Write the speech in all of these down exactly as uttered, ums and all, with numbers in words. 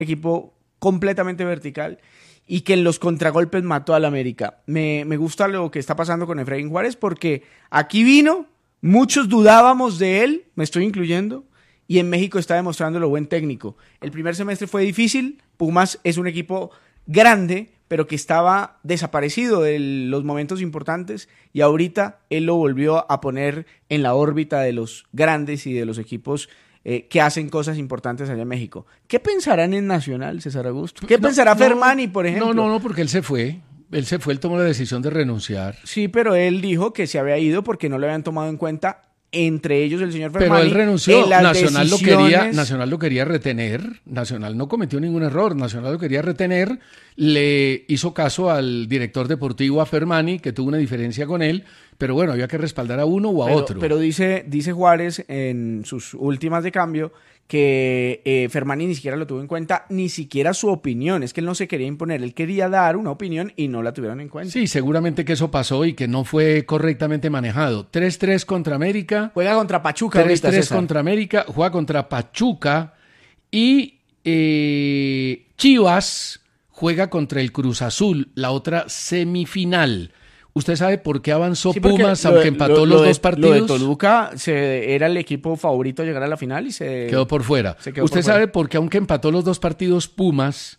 equipo completamente vertical y que en los contragolpes mató al América. Me, me gusta lo que está pasando con Efraín Juárez porque aquí vino, muchos dudábamos de él, me estoy incluyendo, y en México está demostrando lo buen técnico. El primer semestre fue difícil, Pumas es un equipo grande, pero que estaba desaparecido de los momentos importantes y ahorita él lo volvió a poner en la órbita de los grandes y de los equipos Eh, que hacen cosas importantes allá en México. ¿Qué pensarán en Nacional, César Augusto? ¿Qué no, pensará no, Fermani, por ejemplo? No, no, no, porque él se fue. Él se fue, él tomó la decisión de renunciar. Sí, pero él dijo que se había ido porque no lo habían tomado en cuenta, entre ellos el señor Fermani. Pero él renunció. Nacional decisiones... lo quería, Nacional lo quería retener. Nacional no cometió ningún error. Nacional lo quería retener. Le hizo caso al director deportivo, a Fermani, que tuvo una diferencia con él. Pero bueno, había que respaldar a uno o a pero, otro. Pero dice, dice Juárez en sus últimas de cambio que eh, Fermani ni siquiera lo tuvo en cuenta, ni siquiera su opinión. Es que él no se quería imponer, él quería dar una opinión y no la tuvieron en cuenta. Sí, seguramente que eso pasó y que no fue correctamente manejado. tres tres contra América. Juega contra Pachuca. tres tres contra América, juega contra Pachuca y eh, Chivas juega contra el Cruz Azul, la otra semifinal. ¿Usted sabe por qué avanzó sí, Pumas, aunque de, empató lo, los lo dos de, partidos? Lo de Toluca se, era el equipo favorito a llegar a la final y se... Quedó por fuera. Quedó ¿Usted por sabe fuera. por qué, aunque empató los dos partidos Pumas,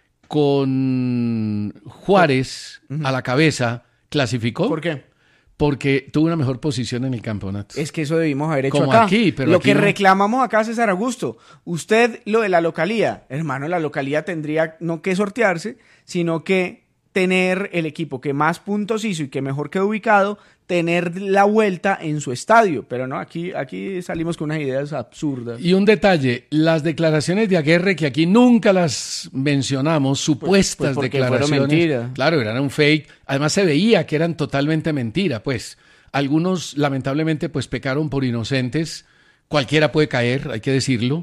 con Juárez uh-huh. a la cabeza, clasificó? ¿Por qué? Porque tuvo una mejor posición en el campeonato. Es que eso debimos haber hecho Como acá. aquí, pero lo aquí que no. reclamamos acá, César Augusto, usted lo de la localía, hermano, la localía tendría no que sortearse, sino que tener el equipo que más puntos hizo y que mejor quedó ubicado, tener la vuelta en su estadio. Pero no, aquí, aquí salimos con unas ideas absurdas. Y un detalle, las declaraciones de Aguerre, que aquí nunca las mencionamos, supuestas pues, pues declaraciones. Fueron mentira. Claro, eran un fake. Además se veía que eran totalmente mentira, pues. Algunos, lamentablemente, pues pecaron por inocentes. Cualquiera puede caer, hay que decirlo.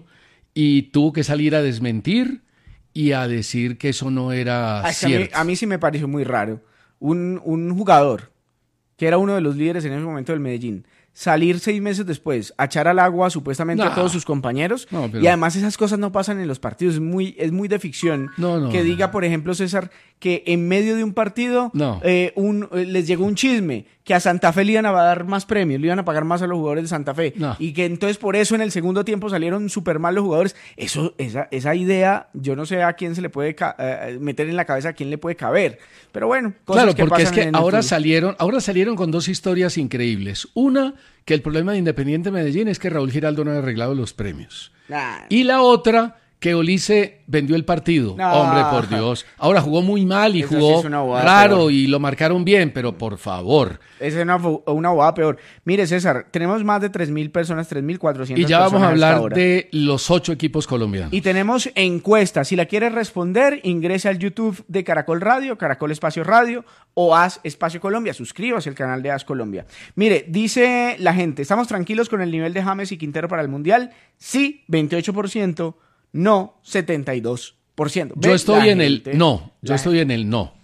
Y tuvo que salir a desmentir y a decir que eso no era Ay, cierto. A mí, a mí sí me pareció muy raro. Un, un jugador que era uno de los líderes en ese momento del Medellín, salir seis meses después a echar al agua supuestamente no. a todos sus compañeros, no, pero... y además esas cosas no pasan en los partidos, es muy, es muy de ficción no, no, que diga, no. por ejemplo, César, que en medio de un partido no. eh, un, eh, les llegó un chisme que a Santa Fe le iban a dar más premios, le iban a pagar más a los jugadores de Santa Fe, no. y que entonces por eso en el segundo tiempo salieron súper mal los jugadores. Eso, esa, esa idea, yo no sé a quién se le puede ca- eh, meter en la cabeza, a quién le puede caber, pero bueno, cosas claro, que porque pasan es que en ahora el salieron, ahora salieron con dos historias increíbles. Una, que el problema de Independiente Medellín es que Raúl Giraldo no ha arreglado los premios. Nah. Y la otra, que Olise vendió el partido. No. Hombre, por Dios. Ahora jugó muy mal y Eso jugó sí es una bobada raro peor. y lo marcaron bien, pero por favor. Es una, una bobada peor. Mire, César, tenemos más de tres mil personas, tres mil cuatrocientas Y ya vamos a hablar hora. de los ocho equipos colombianos. Y tenemos encuestas. Si la quiere responder, ingrese al YouTube de Caracol Radio, Caracol Espacio Radio o Haz Espacio Colombia. Suscríbase al canal de Haz Colombia. Mire, dice la gente, ¿estamos tranquilos con el nivel de James y Quintero para el Mundial? Sí, veintiocho por ciento. No, setenta y dos por ciento. Yo estoy en el no, yo la estoy en el no.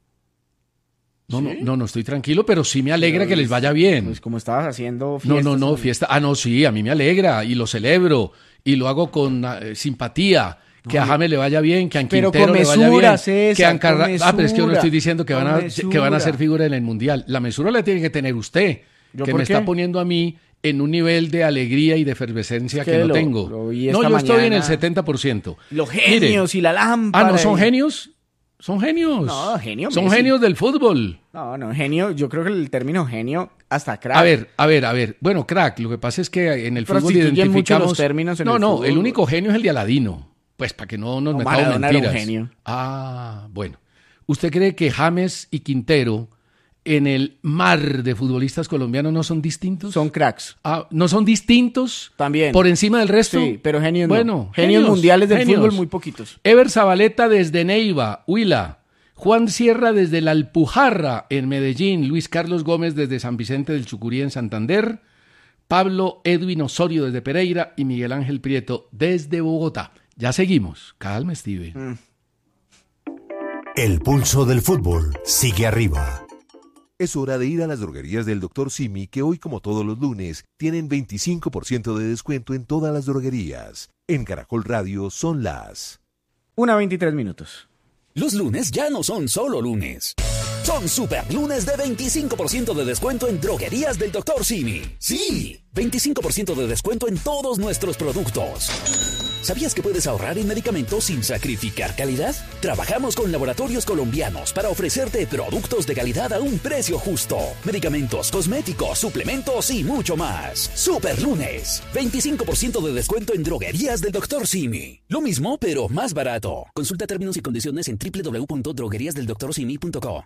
No, ¿Sí? no, no, no estoy tranquilo, pero sí me alegra pero que les vaya bien. Pues como estabas haciendo fiestas. No, no, no, fiesta. Ah, no, sí, a mí me alegra y lo celebro y lo hago con uh, simpatía. Que no, a James le vaya bien, que a Quintero le vaya bien, César, que a Ancarra... Ah, pero es que yo no estoy diciendo que van, a, mesura. que van a ser figura en el Mundial. La mesura la tiene que tener usted, que me qué? está poniendo a mí en un nivel de alegría y de efervescencia es que, que no lo, tengo. Lo no, yo mañana. estoy en el setenta por ciento. Los genios Mire, y la lámpara. Ah, ¿no son genios? Son genios. No, genio. Son Messi. genios del fútbol. No, no, genio. Yo creo que el término genio hasta crack. A ver, a ver, a ver. Bueno, crack. Lo que pasa es que en el fútbol identificamos. Los términos en no, el no. fútbol. El único genio es el de Aladino. Pues para que no nos no, metamos Maradona mentiras. Era un genio. Ah, bueno. ¿Usted cree que James y Quintero en el mar de futbolistas colombianos no son distintos? Son cracks. Ah, ¿no son distintos? También. ¿Por encima del resto? Sí, pero genios bueno, no. Genios, genios mundiales del genios. fútbol muy poquitos. Ever Zabaleta desde Neiva, Huila. Juan Sierra desde la Alpujarra en Medellín. Luis Carlos Gómez desde San Vicente del Chucurí en Santander. Pablo Edwin Osorio desde Pereira y Miguel Ángel Prieto desde Bogotá. Ya seguimos. Calma, Steve. Mm. El pulso del fútbol sigue arriba. Es hora de ir a las droguerías del doctor Simi, que hoy, como todos los lunes, tienen veinticinco por ciento de descuento en todas las droguerías. En Caracol Radio son las una veintitrés minutos. Los lunes ya no son solo lunes. Son super lunes de veinticinco por ciento de descuento en droguerías del doctor Simi. Sí, veinticinco por ciento de descuento en todos nuestros productos. ¿Sabías que puedes ahorrar en medicamentos sin sacrificar calidad? Trabajamos con laboratorios colombianos para ofrecerte productos de calidad a un precio justo. Medicamentos, cosméticos, suplementos y mucho más. Super lunes. veinticinco por ciento de descuento en droguerías del doctor Simi. Lo mismo, pero más barato. Consulta términos y condiciones en doble u doble u doble u punto droguerías del doctor simi punto co.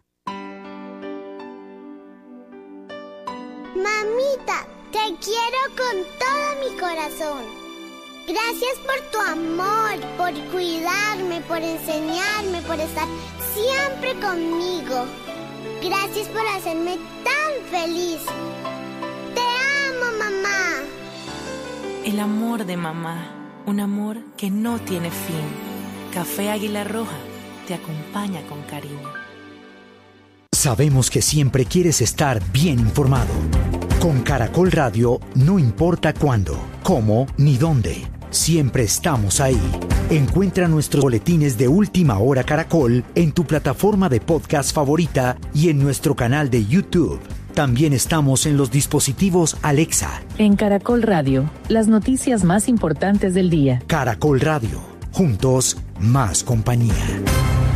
Mamita, te quiero con todo mi corazón. Gracias por tu amor, por cuidarme, por enseñarme, por estar siempre conmigo. Gracias por hacerme tan feliz. Te amo, mamá. El amor de mamá, un amor que no tiene fin. Café Águila Roja te acompaña con cariño. Sabemos que siempre quieres estar bien informado. Con Caracol Radio, no importa cuándo, cómo ni dónde. Siempre estamos ahí. Encuentra nuestros boletines de Última Hora Caracol en tu plataforma de podcast favorita y en nuestro canal de YouTube. También estamos en los dispositivos Alexa. En Caracol Radio, las noticias más importantes del día. Caracol Radio. Juntos, más compañía.